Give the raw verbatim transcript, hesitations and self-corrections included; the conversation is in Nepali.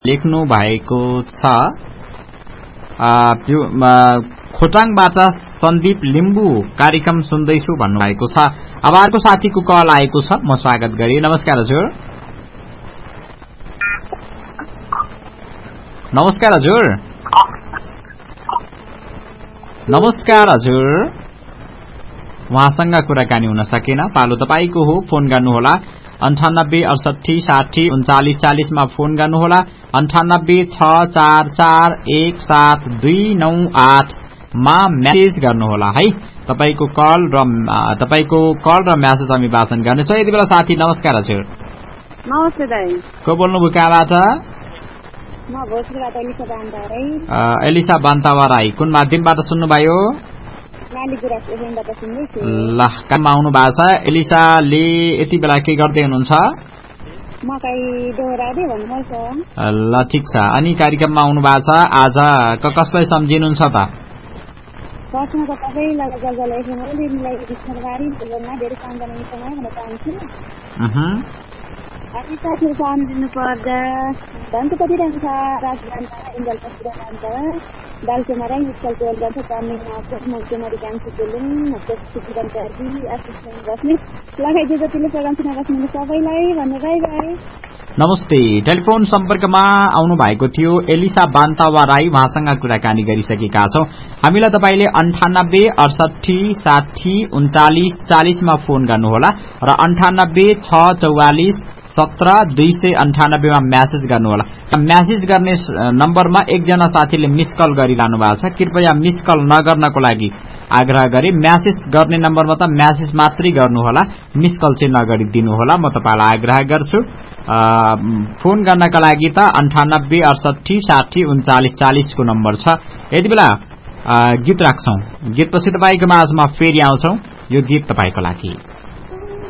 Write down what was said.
लेख्नु भएको छ खोटाङबाट सन्दीप लिम्बू कार्यक्रम सुन्दैछु भन्नुभएको छ। अब अर्को साथीको कल आएको छ, म स्वागत गरे। नमस्कार हजुर। नमस्कार हजुर। नमस्कार हजुर। उहाँसँग कुराकानी हुन सकेन। पालो तपाईको हो, फोन गर्नुहोला अन्ठानब्बे अडसठी साठी उन्चालिस चालिसमा फोन गर्नुहोला। अन्ठानब्बे छ चार चार एक सात दुई नौ आठ मा म्यासेज गर्नुहोला है। तपाईको कल र तपाईको कल र म्यासेज हामी वाचन गर्नेछौँ। यति बेला साथी नमस्कार हजुर। नमस्ते दाइ। को बोल्नुभयो, कहाँबाट? म भोजपुरबाट एलिसा बान्तावा राई। एलिसा बान्तावा राई, कुन माध्यमबाट सुन्नुभयो? ल, काममा आउनु भएको छ। एलिसाले यति बेला के गर्दै हुनुहुन्छ? ल ठिक छ। अनि कार्यक्रममा आउनु भएको छ। आज कसलाई सम्झिनुहुन्छ त? साथीहरू सम्झिनु पर्दा धनपति रन्छ दालचोमा राई स्कुल टुवेल्भ गर्छ चामिङमा मुख्यमरी कान्छी गुलुङ बस्ने लगाइदिए जतिले प्रोग्राम सुनेर बस्नु सबैलाई भन्ने बाई बाई। नमस्ते। टेलिफोन सम्पर्कमा आउनु भएको थियो एलिसा बान्तावा राई, उहाँसँग कुराकानी गरिसकेका छौं। हामीलाई तपाईले अन्ठानब्बे अडसठी साठी उन्चालिस चालिसमा फोन गर्नुहोला र अन्ठानब्बे छ चौवालिस सत्र दुई सय अन्ठानब्बेमा म्यासेज गर्नुहोला। म्यासेज गर्ने नम्बरमा एकजना साथीले मिस कल गरिरहनु भएको छ। कृपया मिस कल नगर्नको लागि आग्रह गरे। म्यासेज गर्ने नम्बरमा त म्यासेज मात्रै गर्नुहोला, मिस कल चाहिँ नगरिदिनुहोला, म तपाईलाई आग्रह गर्छु। फोन गर्नका लागि त अन्ठानब्बे अडसठी साठी उन्चालिस चालिसको नम्बर छ। यति बेला गीत राख्छौं। गीतपछि तपाईको माझमा फेरि आउँछौं। यो गीत तपाईको लागि।